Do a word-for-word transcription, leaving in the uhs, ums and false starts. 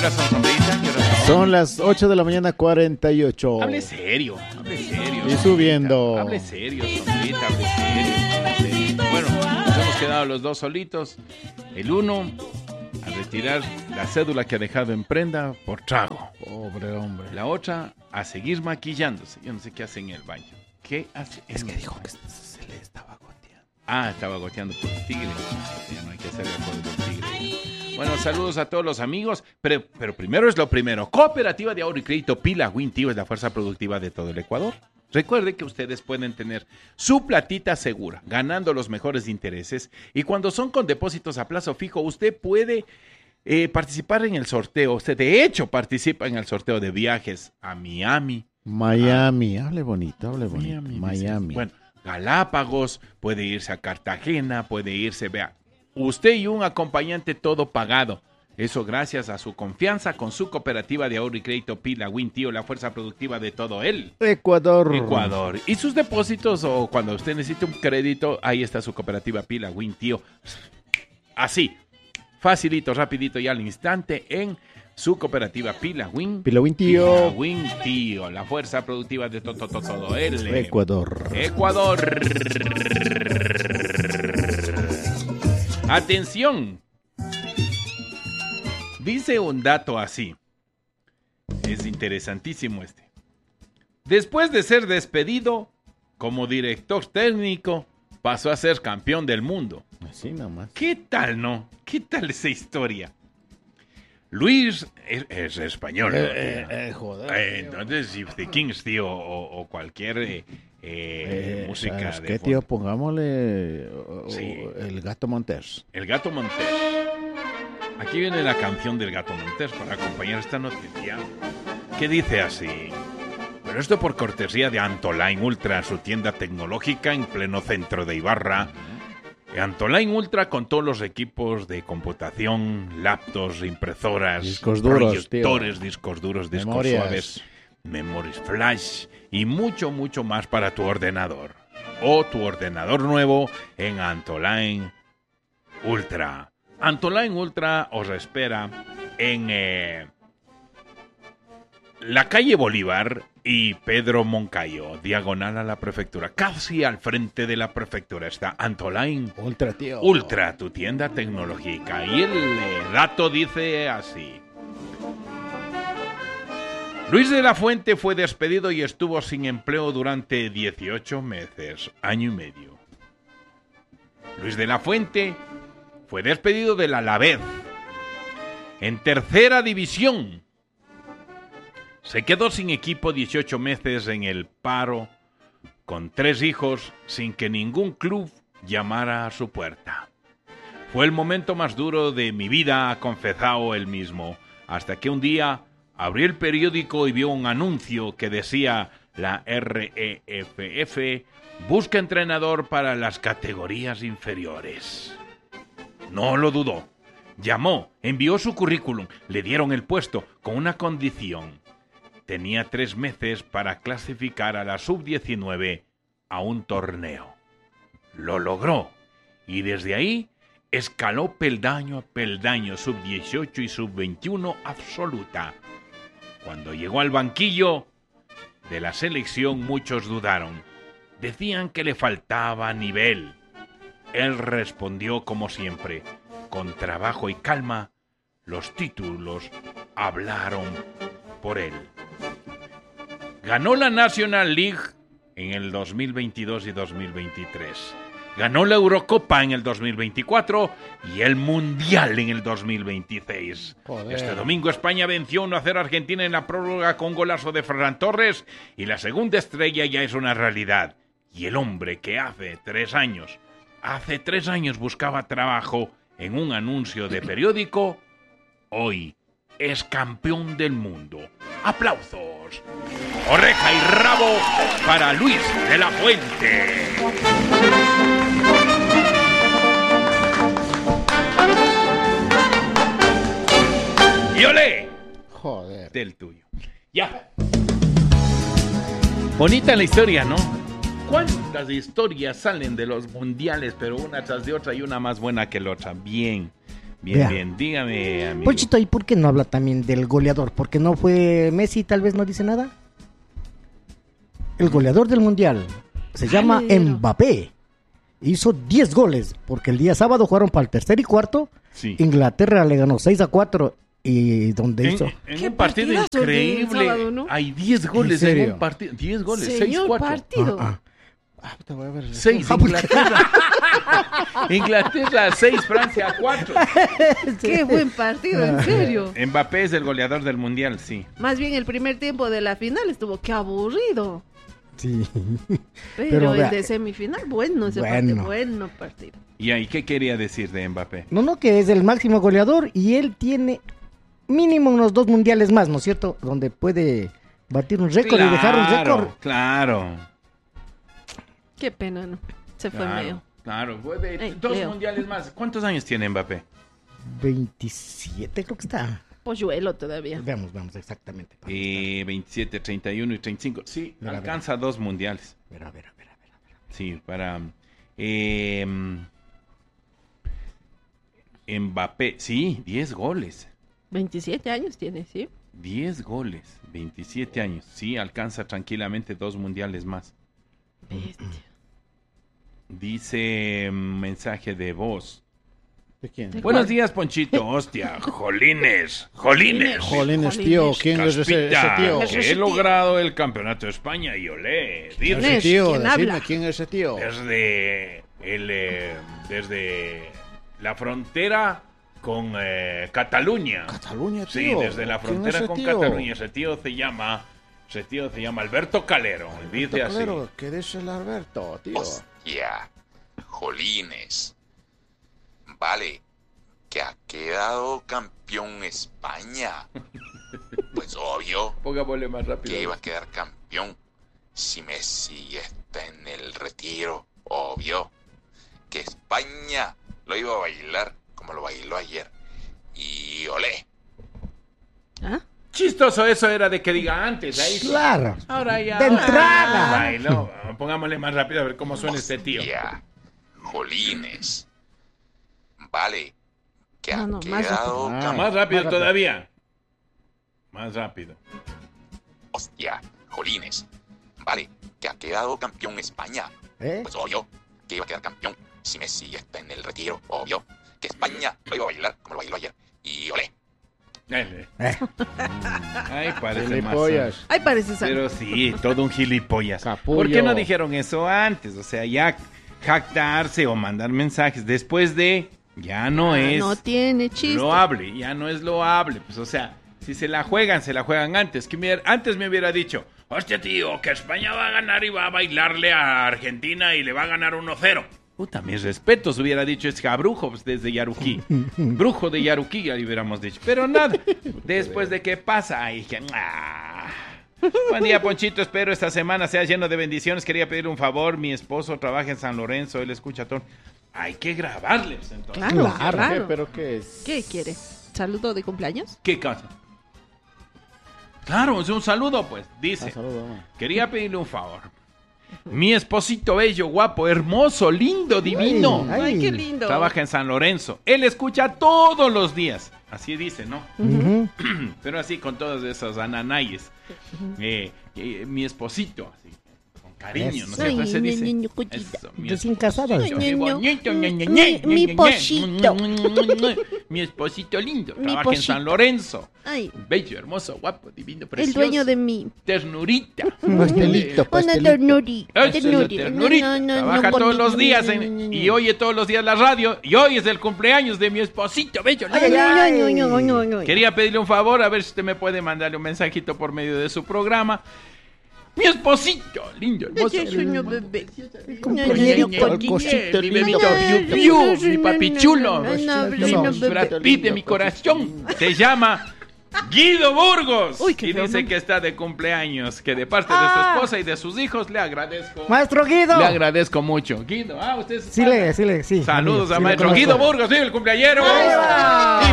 horas son, sombrita? ¿Qué horas son? Son las ocho de la mañana, cuarenta y ocho. Hable serio, hable serio. Y subiendo. Hable serio, sombrita, hable serio, hable serio. Bueno, nos hemos quedado los dos solitos. El uno a retirar la cédula que ha dejado en prenda por trago. Pobre hombre. La otra a seguir maquillándose. Yo no sé qué hace en el baño. ¿Qué hace? Es que dijo que se le estaba goteando. Ah, estaba goteando por el tigre. Ya no hay que hacerle por el tigre. Bueno, saludos a todos los amigos, pero, pero primero es lo primero. Cooperativa de Ahorro y Crédito Pila Win Tío es la fuerza productiva de todo el Ecuador. Recuerde que ustedes pueden tener su platita segura, ganando los mejores intereses. Y cuando son con depósitos a plazo fijo, usted puede eh, participar en el sorteo. Usted, de hecho, participa en el sorteo de viajes a Miami. Miami, ah, hable bonito, hable bonito. Miami. Miami. Bueno, Galápagos, puede irse a Cartagena, puede irse, vea. Usted y un acompañante todo pagado. Eso gracias a su confianza con su cooperativa de ahorro y crédito Pila Win Tío, la fuerza productiva de todo el Ecuador. Ecuador. Y sus depósitos o cuando usted necesite un crédito, ahí está su cooperativa Pila Win Tío. Así, facilito, rapidito y al instante en su cooperativa Pila Win. Pila Win Tío. Pila Win Tío, la fuerza productiva de todo, todo, todo el Ecuador. Ecuador. Atención. Dice un dato así. Es interesantísimo este. Después de ser despedido como director técnico, pasó a ser campeón del mundo. Así nomás. ¿Qué tal, no? ¿Qué tal esa historia? Luis es, es español, ¿no? Eh, eh, eh, joder. Eh, entonces, If the Kings, tío, o, o cualquier eh, eh, Eh, música ¿sabes de qué, fondo. tío? Pongámosle o- Sí. o el Gato Montés. El Gato Montés. Aquí viene la canción del Gato Montés para acompañar esta noticia, que dice así. Pero esto por cortesía de Antoline Ultra, su tienda tecnológica en pleno centro de Ibarra. Antoline Ultra con todos los equipos de computación, laptops, impresoras, Discos duros, proyectores, tío. discos duros, discos Memorias. suaves, memorias flash y mucho, mucho más para tu ordenador. O tu ordenador nuevo en Antoline Ultra. Antoline Ultra os espera en eh, la calle Bolívar y Pedro Moncayo, diagonal a la prefectura. Casi al frente de la prefectura está Antoline Ultra, tío. Ultra, tu tienda tecnológica. Y el eh, dato dice así. Luis de la Fuente fue despedido y estuvo sin empleo durante dieciocho meses, año y medio. Luis de la Fuente fue despedido del Alavés en tercera división. Se quedó sin equipo dieciocho meses en el paro, con tres hijos, sin que ningún club llamara a su puerta. Fue el momento más duro de mi vida, ha confesado él mismo, hasta que un día abrió el periódico y vio un anuncio que decía la R E F F busca entrenador para las categorías inferiores. No lo dudó. Llamó, envió su currículum, le dieron el puesto con una condición. Tenía tres meses para clasificar a la sub diecinueve a un torneo. Lo logró y desde ahí escaló peldaño a peldaño, sub dieciocho y sub veintiuno absoluta. Cuando llegó al banquillo de la selección muchos dudaron. Decían que le faltaba nivel. Él respondió como siempre, con trabajo y calma, los títulos hablaron por él. Ganó la National League en el dos mil veintidós y dos mil veintitrés. Ganó la Eurocopa en el dos mil veinticuatro y el Mundial en el dos mil veintiséis. Joder. Este domingo España venció uno a cero a Argentina en la prórroga con golazo de Ferran Torres y la segunda estrella ya es una realidad. Y el hombre que hace tres años, hace tres años buscaba trabajo en un anuncio de periódico, hoy es campeón del mundo. ¡Aplausos! Oreja y rabo para Luis de la Fuente. ¡Y olé! Joder. Del tuyo. Ya. Bonita la historia, ¿no? ¿Cuántas historias salen de los mundiales, pero una tras de otra y una más buena que la otra? Bien, Bien, Vea. bien, dígame, amigo. Ponchito, ¿y por qué no habla también del goleador? ¿Porque no fue Messi? Tal vez no dice nada. El goleador del mundial se llama Ay, pero- Mbappé. Hizo diez goles, porque el día sábado jugaron para el tercer y cuarto. Sí. Inglaterra le ganó seis a cuatro y donde En, hizo... en Qué un partido partidazo el del increíble. sábado, ¿no? Hay diez goles en, serio? un partido. diez goles, Señor seis cuatro. partido. Ah, Ah, te voy a ver. seis Inglaterra. Inglaterra seis, Francia cuatro. Qué buen partido, en serio. Mbappé es el goleador del mundial, sí. Más bien el primer tiempo de la final estuvo qué aburrido. sí. Pero, Pero el vea- de semifinal, bueno ese Bueno. partido, bueno partido. ¿Y ahí qué quería decir de Mbappé? No, no, que es el máximo goleador y él tiene mínimo unos dos mundiales más, ¿no es cierto? Donde puede batir un récord y dejar un récord. Claro, Qué pena, ¿no? Se fue claro, medio. claro. Puede, Ey, dos Leo. mundiales más. ¿Cuántos años tiene Mbappé? veintisiete creo que está. Polluelo todavía. Veamos, veamos exactamente. Eh, veintisiete, treinta y uno y treinta y cinco. Sí, Mira, alcanza dos mundiales. A ver, a ver, a ver, a ver, a ver. Sí, para... eh, Mbappé, sí, diez goles. veintisiete años tiene, ¿sí? diez goles, veintisiete años. Sí, alcanza tranquilamente dos mundiales más. Bestia. Dice mm, mensaje de voz. ¿De quién? De- Buenos días, Ponchito. Hostia, jolines, jolines. Jolines, tío. ¿Quién es ese, ese Caspita, tío? Ese que he tío. logrado el campeonato de España y olé. ¿Quién Dice es? Ese tío, ¿Quién decime habla? quién es ese tío. desde el eh, desde la frontera con eh, Cataluña. Cataluña, Sí, tío. desde la ¿Quién es frontera ese con tío? Cataluña. Ese tío se llama, ese tío se llama Alberto Calero. Dice así. Claro, ¿qué dice el Alberto, tío? Hostia, jolines. Vale, que ha quedado campeón España. Pues obvio Póngale más que rápido. iba a quedar campeón si Messi está en el retiro. Obvio que España lo iba a bailar como lo bailó ayer. Y olé. ¿Ah? Chistoso eso era de que diga antes. Ahí sí. Claro. Ahora ya. De entrada. Ay, no, pongámosle más rápido a ver cómo suena este tío. Hostia, jolines. Vale, que ha No, no, más quedado rápido. campeón. Ah. Más rápido Más rápido. todavía. Más rápido. Hostia, jolines. Vale, que ha quedado campeón España. ¿Eh? Pues obvio que iba a quedar campeón si Messi está en el retiro. Obvio que España lo iba a bailar como lo bailó ayer. Y olé. Eh, Eh. Ay, parece más. Gilipollas. Ay, parece San- Pero sí, todo un gilipollas. Capullo. ¿Por qué no dijeron eso antes? O sea, ya jactarse o mandar mensajes después de ya no Ah, es no tiene chiste. loable, ya no es loable. Pues, o sea, si se la juegan, se la juegan antes. Que me- antes me hubiera dicho, hostia, tío, que España va a ganar y va a bailarle a Argentina y le va a ganar uno cero. Puta, mis respetos, hubiera dicho es Jabrujo pues, desde Yaruquí. Brujo de Yaruquí, ya le hubiéramos dicho. Pero nada, después de qué pasa, ahí que... ah. Buen día, Ponchito, espero esta semana sea lleno de bendiciones. Quería pedirle un favor, mi esposo trabaja en San Lorenzo, él escucha todo. Hay que grabarle, pues, entonces. Claro, Claro. claro. ¿Qué? ¿Pero qué es? ¿Qué quiere? ¿Saludo de cumpleaños? ¿Qué cosa? Claro, es un saludo, pues. Dice, Ah, saludo, mamá. quería pedirle un favor. Mi esposito bello, guapo, hermoso, lindo, divino. Ay. Ay, qué lindo. Trabaja en San Lorenzo. Él escucha todos los días. Así dice, ¿no? Ujú. Pero así con todos esos ananayes. Eh, eh, mi esposito, así, con cariño, ¿no es Eso. cierto? Ay, Se dice. ñe, ñe, cuchita. Eso, mi Recién casado. esposito, Ñe, qué ñe, bonito, ñe, ñe, ñe, mi- ñe, mi ñe, ñe. posito. Mi esposito lindo. Mi Trabaja en San posito. Lorenzo. Ay, Bello, hermoso, guapo, divino, el precioso. dueño de mi... Ternurita. Pastelito, Una pastelito. ternurita. Eso es la ternurita. ternurita. No, no, no, Trabaja no, todos los bonito. días en- y oye todos los días la radio. Y hoy es el cumpleaños de mi esposito bello. Ay, ay, ay, ay, ay, ay, ay. Quería pedirle un favor, a ver si usted me puede mandarle un mensajito por medio de su programa. Mi esposito, lindo, hermoso. Ese sueño, bebé. compañero, Ñe, ñe, cual ñe, cosito Mi lindo. bebito Ay, piu piu, ay, mi ay, papi ay, chulo. ay, ay, Mi ay, ay, Brad bebé. Pitt de mi corazón. Se llama Guido Burgos. Uy, qué y feo dice nombre. que está de cumpleaños. Que de parte de su Ah. esposa y de sus hijos le agradezco. Maestro Guido. Le agradezco mucho. Guido, ah, usted es Sí, le, sí, le, sí. Saludos Sí, a le maestro conozco. Guido Burgos, sí, el cumpleañero. Ahí va. Y